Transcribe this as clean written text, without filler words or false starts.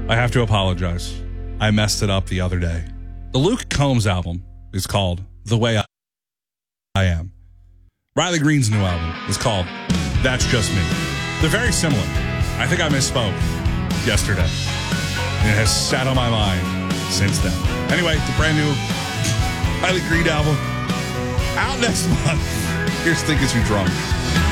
I have to apologize. I messed it up the other day. The Luke Combs album is called The Way I Am. Riley Green's new album is called That's Just Me. They're very similar. I think I misspoke yesterday. And it has sat on my mind since then. Anyway, the brand new Riley Green album out next month. Here's Think Is You Drunk.